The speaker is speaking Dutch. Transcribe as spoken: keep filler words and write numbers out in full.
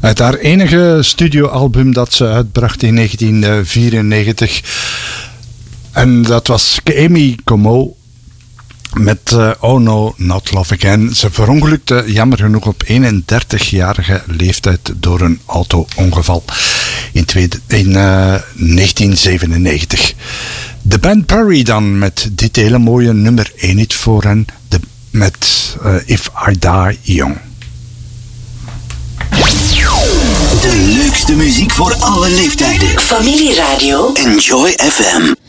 Uit haar enige studioalbum dat ze uitbracht in negentien vierennegentig. En dat was Amy Como met uh, Oh No, Not Love Again. Ze verongelukte jammer genoeg op eenendertigjarige leeftijd door een auto-ongeval in, tweede, in uh, negentien zevenennegentig. De band Perry dan met dit hele mooie nummer één hit voor hen, de, met uh, If I Die Young. De leukste muziek voor alle leeftijden. Familieradio. Enjoy F M.